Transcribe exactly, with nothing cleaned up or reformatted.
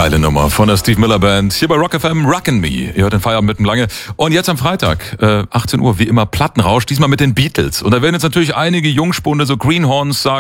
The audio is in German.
Geile Nummer von der Steve Miller Band. Hier bei Rock F M, Rockin' Me. Ihr hört den Feierabend mit dem Lange. Und jetzt am Freitag, äh, achtzehn Uhr, wie immer Plattenrausch, diesmal mit den Beatles. Und da werden jetzt natürlich einige Jungspunde, so Greenhorns, sagen,